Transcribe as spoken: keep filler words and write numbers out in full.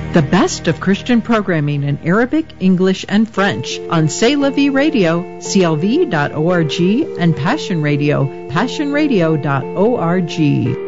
The best of Christian programming in Arabic, English, and French on C'est La Vie Radio, C L V dot org, and Passion Radio, passion radio dot org.